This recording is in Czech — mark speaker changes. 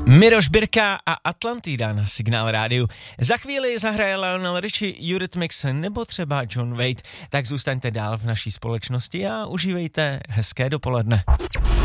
Speaker 1: Miroš Birka a Atlantida na Signál rádiu. Za chvíli zahraje Lionel Richie, Eurythmics nebo třeba John Waite. Tak zůstaňte dál v naší společnosti a užívejte hezké dopoledne.